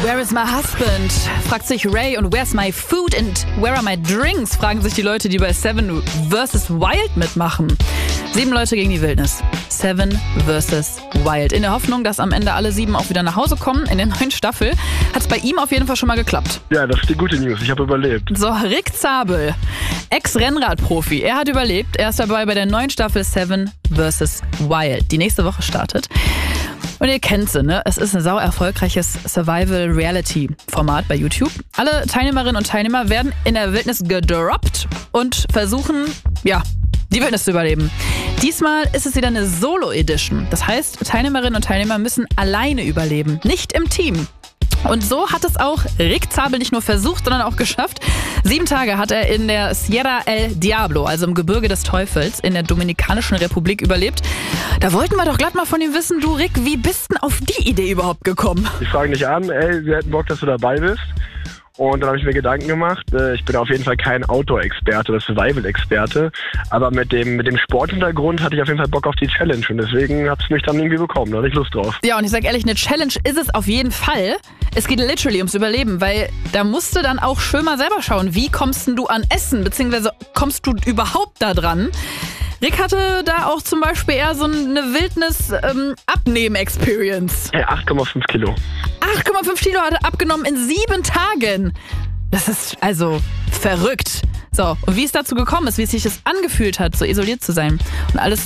Where is my husband? Fragt sich Ray. Und where's my food and where are my drinks? Fragen sich die Leute, die bei Seven vs. Wild mitmachen. 7 Leute gegen die Wildnis. Seven vs. Wild. In der Hoffnung, dass am Ende alle 7 auch wieder nach Hause kommen in der neuen Staffel, hat es bei ihm auf jeden Fall schon mal geklappt. Ja, das ist die gute News. Ich habe überlebt. So, Rick Zabel, Ex-Rennradprofi. Er hat überlebt. Er ist dabei bei der neuen Staffel Seven vs. Wild, die nächste Woche startet. Und ihr kennt sie, ne? Es ist ein sau erfolgreiches Survival-Reality-Format bei YouTube. Alle Teilnehmerinnen und Teilnehmer werden in der Wildnis gedroppt und versuchen, die Wildnis zu überleben. Diesmal ist es wieder eine Solo-Edition. Das heißt, Teilnehmerinnen und Teilnehmer müssen alleine überleben, nicht im Team. Und so hat es auch Rick Zabel nicht nur versucht, sondern auch geschafft. 7 Tage hat er in der Sierra El Diablo, also im Gebirge des Teufels, in der Dominikanischen Republik überlebt. Da wollten wir doch glatt mal von ihm wissen, du Rick, wie bist denn auf die Idee überhaupt gekommen? Ich frage dich an, wir hätten Bock, dass du dabei bist. Und dann habe ich mir Gedanken gemacht. Ich bin auf jeden Fall kein Outdoor-Experte oder Survival-Experte. Aber mit dem Sporthintergrund hatte ich auf jeden Fall Bock auf die Challenge. Und deswegen hat es mich dann irgendwie bekommen. Da hatte ich Lust drauf. Ja, und ich sag ehrlich, eine Challenge ist es auf jeden Fall. Es geht literally ums Überleben, weil da musst du dann auch schön mal selber schauen, wie kommst denn du an Essen, beziehungsweise kommst du überhaupt da dran? Rick hatte da auch zum Beispiel eher so eine Wildnis-Abnehmen-Experience. 8,5 Kilo. 8,5 Kilo hat er abgenommen in 7 Tagen. Das ist also verrückt. So, und wie es dazu gekommen ist, wie es sich das angefühlt hat, so isoliert zu sein und alles